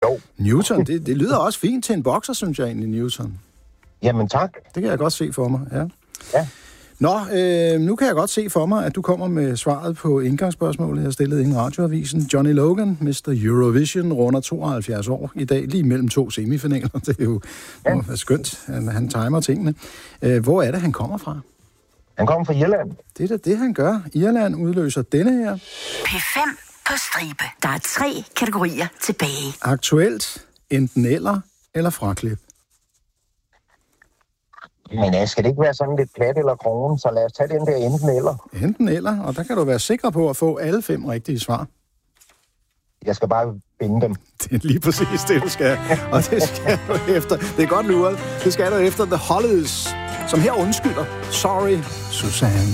Jo. Newton, det lyder også fint til en bokser, synes jeg egentlig, Newton. Jamen tak. Det kan jeg godt se for mig, ja. Ja. Nå, nu kan jeg godt se for mig, at du kommer med svaret på indgangsspørgsmålet, jeg stillede ind i radioavisen. Johnny Logan, Mr. Eurovision, runder 72 år i dag, lige mellem 2 semifinaler. Det er jo skønt, han timer tingene. Hvor er det, han kommer fra? Han kommer fra Irland. Det er da det, han gør. Irland udløser denne her. P5 på stribe. Der er 3 kategorier tilbage. Aktuelt, enten eller fraklip. Men skal det ikke være sådan lidt plat eller krogen, så lad os tage den der enten eller. Og der kan du være sikker på at få alle 5 rigtige svar. Jeg skal bare binde dem. Det er lige præcis det, du skal. Og det skal du efter. Det er godt luret. Det skal du efter The Hollies, som her undskylder. Sorry, Susanne.